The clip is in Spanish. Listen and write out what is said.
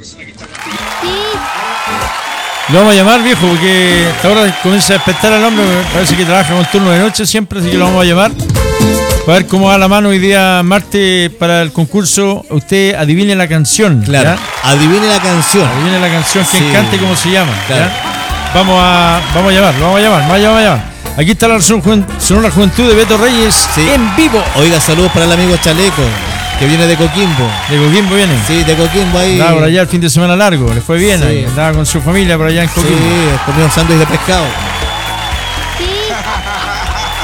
Lo vamos a llamar, viejo, porque hasta ahora comienza a despertar al hombre. Parece que trabaja con turno de noche siempre, así que lo vamos a llamar para ver cómo va la mano hoy día martes para el concurso. Usted adivine la canción. Claro, ¿ya? adivine la canción. Adivine la canción, quién Sí. cante y cómo se llama. Claro. ¿Ya? Vamos a llamar. Aquí está la Sonora Juventud de Beto Reyes, Sí. en vivo. Oiga, saludos para el amigo Chaleco, que viene de Coquimbo. De Coquimbo viene. Sí, de Coquimbo ahí. Andaba por allá el fin de semana largo, le fue bien Sí. ahí. Andaba con su familia por allá en Sí, Coquimbo. comió un sándwich de pescado.